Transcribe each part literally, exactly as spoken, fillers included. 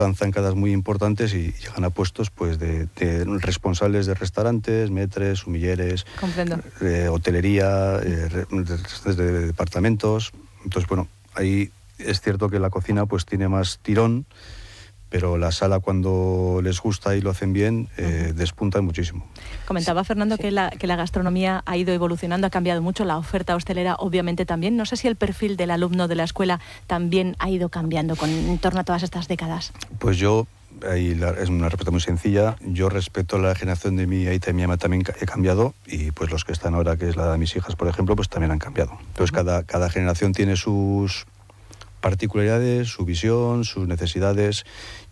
dan zancadas muy importantes y llegan a puestos pues de, de responsables de restaurantes, metres, humilleres, eh, hotelería, eh, de, de departamentos. Entonces, bueno, ahí es cierto que la cocina pues tiene más tirón, pero la sala, cuando les gusta y lo hacen bien, eh, uh-huh. despunta muchísimo. Comentaba Fernando sí. que, la, que la gastronomía ha ido evolucionando, ha cambiado mucho, la oferta hostelera obviamente también. No sé si el perfil del alumno de la escuela también ha ido cambiando con, en torno a todas estas décadas. Pues yo, ahí la, es una respuesta muy sencilla, yo respecto a la generación de mi aita y mi ama también he cambiado, y pues los que están ahora, que es la de mis hijas, por ejemplo, pues también han cambiado. Entonces uh-huh. cada, cada generación tiene sus particularidades, su visión, sus necesidades,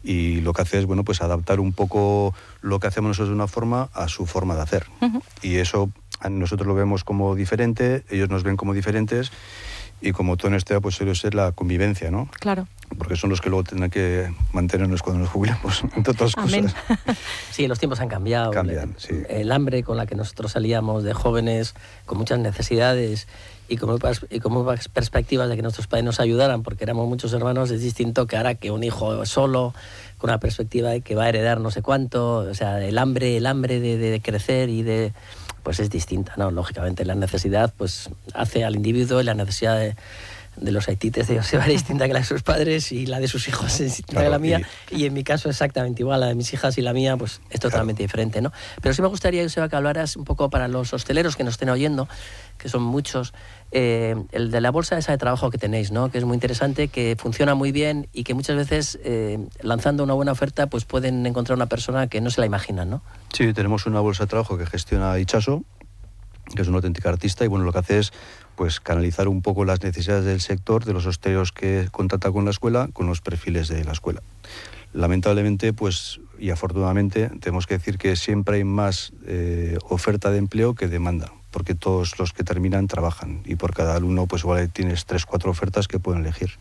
y lo que hace es, bueno, pues adaptar un poco lo que hacemos nosotros de una forma a su forma de hacer. Uh-huh. Y eso nosotros lo vemos como diferente, ellos nos ven como diferentes, y como todo en este pues suele ser la convivencia, ¿no? Claro. Porque son los que luego tendrán que mantenernos cuando nos jubilemos, entre otras Amén. cosas. Sí, los tiempos han cambiado. Cambian, el, sí. El hambre con la que nosotros salíamos de jóvenes, con muchas necesidades y con muchas, y con muchas perspectivas de que nuestros padres nos ayudaran, porque éramos muchos hermanos, es distinto que ahora que un hijo solo, con una perspectiva de que va a heredar no sé cuánto. O sea, el hambre, el hambre de, de crecer y de... pues es distinta, ¿no? Lógicamente la necesidad pues hace al individuo, y la necesidad de, de los haitites de Joseba es distinta que la de sus padres, y la de sus hijos es distinta claro, que la mía, y... y en mi caso exactamente igual, la de mis hijas y la mía pues es totalmente claro. diferente, ¿no? Pero sí me gustaría, Joseba, que hablaras un poco para los hosteleros que nos estén oyendo, que son muchos, eh, el de la bolsa esa de trabajo que tenéis, ¿no? Que es muy interesante, que funciona muy bien, y que muchas veces eh, lanzando una buena oferta pues pueden encontrar una persona que no se la imaginan, ¿no? Sí, tenemos una bolsa de trabajo que gestiona Itxaso, que es una auténtica artista, y bueno, lo que hace es pues canalizar un poco las necesidades del sector, de los hosteleros que contacta con la escuela, con los perfiles de la escuela. Lamentablemente, pues, y afortunadamente, tenemos que decir que siempre hay más eh, oferta de empleo que demanda, porque todos los que terminan trabajan, y por cada alumno pues igual tienes tres, cuatro ofertas que pueden elegir.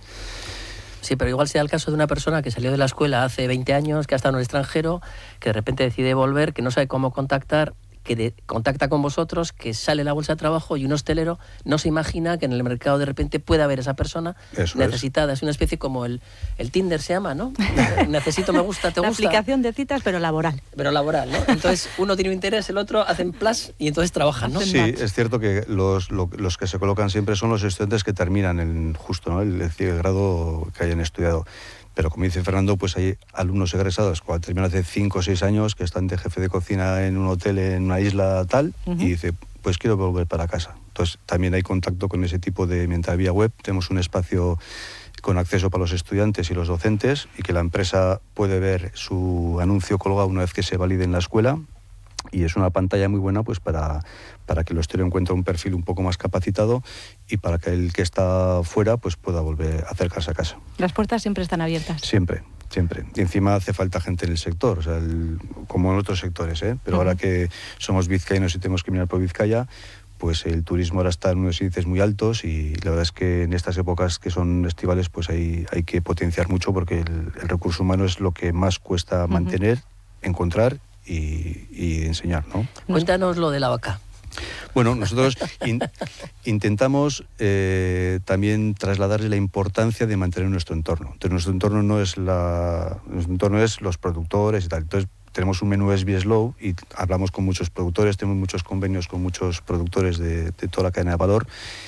Sí, pero igual sea el caso de una persona que salió de la escuela hace veinte años, que ha estado en el extranjero, que de repente decide volver, que no sabe cómo contactar, que de, contacta con vosotros, que sale la bolsa de trabajo, y un hostelero no se imagina que en el mercado de repente pueda haber esa persona Eso necesitada. Es. es una especie como el, el Tinder se llama, ¿no? Necesito, me gusta, te la gusta. La aplicación de citas, pero laboral. Pero laboral, ¿no? Entonces uno tiene un interés, el otro hacen plus y entonces trabajan, ¿no? Sí, es cierto que los, lo, los que se colocan siempre son los estudiantes que terminan el, justo, ¿no? el, el grado que hayan estudiado. Pero como dice Fernando, pues hay alumnos egresados cuando terminan hace cinco o seis años, que están de jefe de cocina en un hotel en una isla tal, uh-huh. y dice, pues quiero volver para casa. Entonces también hay contacto con ese tipo de mediante vía web. Tenemos un espacio con acceso para los estudiantes y los docentes, y que la empresa puede ver su anuncio colgado una vez que se valide en la escuela. Y es una pantalla muy buena pues para, para que el hostelero encuentre un perfil un poco más capacitado, y para que el que está fuera pues pueda volver a acercarse a casa. Las puertas siempre están abiertas. Siempre, siempre. Y encima hace falta gente en el sector, o sea, el, como en otros sectores, ¿eh? Pero uh-huh. ahora que somos vizcaínos y tenemos que mirar por Vizcaya, pues el turismo ahora está en unos índices muy altos, y la verdad es que en estas épocas que son estivales pues hay, hay que potenciar mucho, porque el, el recurso humano es lo que más cuesta uh-huh. mantener, encontrar Y, y enseñar, ¿no? Cuéntanos lo de la vaca. Bueno, nosotros in, intentamos eh, también trasladarle la importancia de mantener nuestro entorno. Entonces, nuestro entorno no es la, nuestro entorno es los productores y tal. Entonces, tenemos un menú S B Slow y hablamos con muchos productores, tenemos muchos convenios con muchos productores de, de toda la cadena de valor,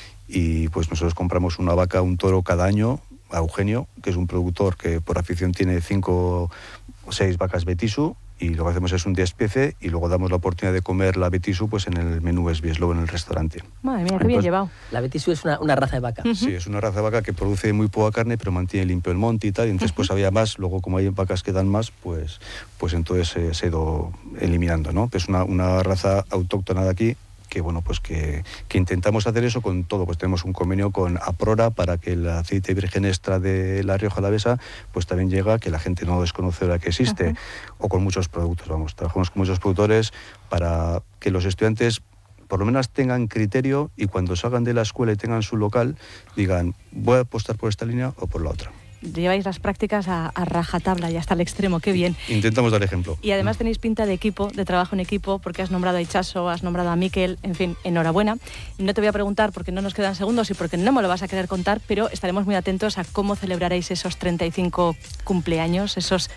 y pues nosotros compramos una vaca, un toro cada año a Eugenio, que es un productor que por afición tiene cinco o seis vacas Betisu, y lo que hacemos es un despiece, y luego damos la oportunidad de comer la Betisu pues en el menú S B Slow en el restaurante. Madre mía, qué bien llevado. La Betisu es una, una raza de vaca. Uh-huh. Sí, es una raza de vaca que produce muy poca carne, pero mantiene limpio el monte y tal, y entonces uh-huh. pues había más. Luego, como hay vacas que dan más, pues, pues entonces eh, se ha ido eliminando, ¿no? Es una, una raza autóctona de aquí, que bueno, pues que, que intentamos hacer eso con todo. Pues tenemos un convenio con Aprora para que el aceite virgen extra de La Rioja Alavesa pues también llega, que la gente no desconoce la que existe, uh-huh. o con muchos productos, vamos, trabajamos con muchos productores para que los estudiantes por lo menos tengan criterio, y cuando salgan de la escuela y tengan su local, digan, voy a apostar por esta línea o por la otra. Lleváis las prácticas a, a rajatabla y hasta el extremo, qué bien. Intentamos dar ejemplo. Y además tenéis pinta de equipo, de trabajo en equipo, porque has nombrado a Itxaso, has nombrado a Miquel, en fin, enhorabuena. Y no te voy a preguntar porque no nos quedan segundos y porque no me lo vas a querer contar, pero estaremos muy atentos a cómo celebraréis esos treinta y cinco cumpleaños, esos